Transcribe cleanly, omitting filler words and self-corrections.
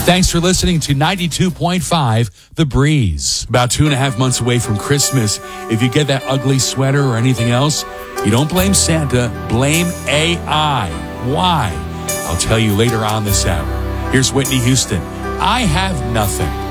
Thanks for listening to 92.5 The Breeze. About 2.5 months away from Christmas. If you get that ugly sweater or anything else, you don't blame Santa, blame AI. Why? I'll tell you later on this hour. Here's Whitney Houston. I have nothing.